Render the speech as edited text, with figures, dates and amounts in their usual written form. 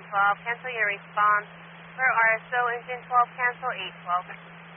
12, cancel your response. For RSO engine 12, cancel 812.